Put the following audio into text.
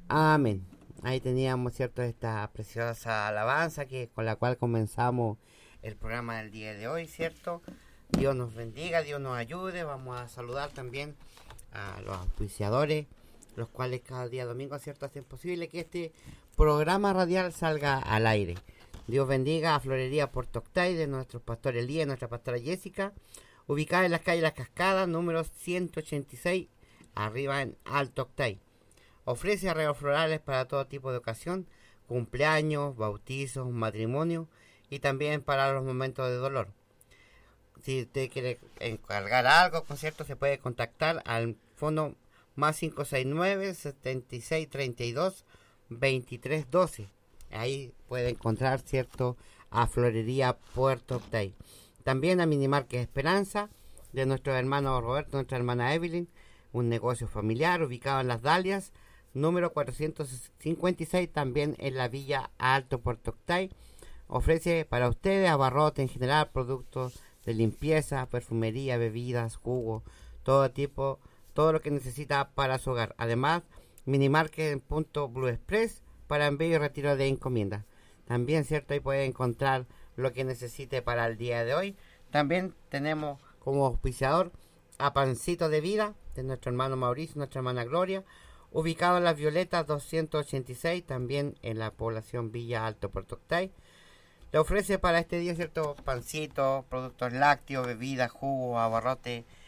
Amén. Ahí teníamos, ¿cierto?, esta preciosa alabanza con la cual comenzamos el programa del día de hoy, ¿cierto? Dios nos bendiga, Dios nos ayude. Vamos a saludar también a los auspiciadores, los cuales cada día domingo, ¿cierto?, hacen posible que este programa radial salga al aire. Dios bendiga a Florería Puerto Octay de nuestro pastor Elías y nuestra pastora Jessica, ubicada en las calles Las Cascadas, número 186, arriba en Alto Octay. Ofrece arreglos florales para todo tipo de ocasión, cumpleaños, bautizos, matrimonio y también para los momentos de dolor. Si usted quiere encargar algo, concierto, se puede contactar al fono más 569-7632-2312. Ahí puede encontrar, ¿cierto?, a Florería Puerto Octay. También a Minimarket Esperanza, de nuestro hermano Roberto, nuestra hermana Evelyn, un negocio familiar ubicado en Las Dalias, número 456, también en la Villa Alto Puerto Octay. Ofrece para ustedes abarrotes en general, productos de limpieza, perfumería, bebidas, jugo, todo tipo, todo lo que necesita para su hogar. Además, Minimarket en punto Blue Express para envío y retiro de encomiendas. También, ¿cierto?, ahí puede encontrar lo que necesite para el día de hoy. También tenemos como auspiciador a Pancito de Vida, de nuestro hermano Mauricio, nuestra hermana Gloria, ubicado en Las Violetas 286, también en la población Villa Alto Puerto Octay. Le ofrece para este día, ¿cierto?, pancito, productos lácteos, bebidas, jugo, abarrote